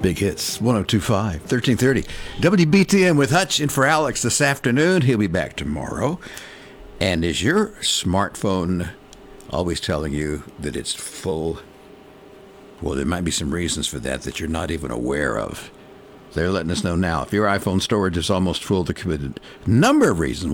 Big Hits, 1025, 1330. WBTN with Hutch and for Alex this afternoon. He'll be back tomorrow. And is your smartphone always telling you that it's full? Well, there might be some reasons for that you're not even aware of. They're letting us know now. If your iPhone storage is almost full, there could be a number of reasons